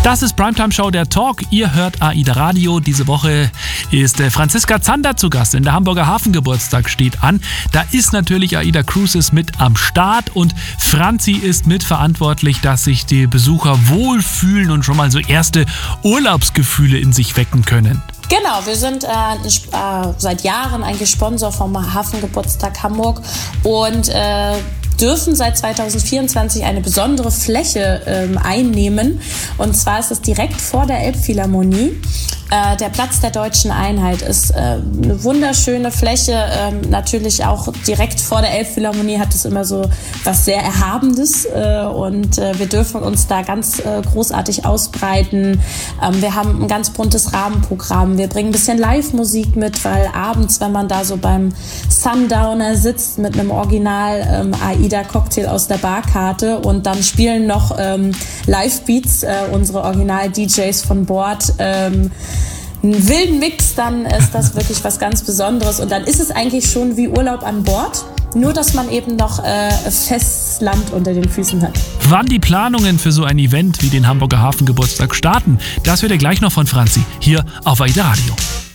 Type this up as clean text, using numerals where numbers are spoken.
Das ist Primetime Show, der Talk. Ihr hört AIDA Radio. Diese Woche ist Franziska Zander zu Gast, denn der Hamburger Hafengeburtstag steht an. Da ist natürlich AIDA Cruises mit am Start und Franzi ist mitverantwortlich, dass sich die Besucher wohlfühlen und schon mal so erste Urlaubsgefühle in sich wecken können. Genau, wir sind seit Jahren eigentlich Sponsor vom Hafengeburtstag Hamburg und dürfen seit 2024 eine besondere Fläche einnehmen. Und zwar ist es direkt vor der Elbphilharmonie. Der Platz der Deutschen Einheit ist eine wunderschöne Fläche. Natürlich auch direkt vor der Elbphilharmonie hat es immer so was sehr Erhabendes. Und wir dürfen uns da ganz großartig ausbreiten. Wir haben ein ganz buntes Rahmenprogramm. Wir bringen ein bisschen Live-Musik mit, weil abends, wenn man da so beim Sundowner sitzt mit einem Original AIDA-Cocktail aus der Barkarte und dann spielen noch Live-Beats, unsere Original-DJs von Bord, einen wilden Mix, dann ist das wirklich was ganz Besonderes. Und dann ist es eigentlich schon wie Urlaub an Bord, nur dass man eben noch festes Land unter den Füßen hat. Wann die Planungen für so ein Event wie den Hamburger Hafengeburtstag starten, das hört ihr gleich noch von Franzi hier auf AIDA Radio.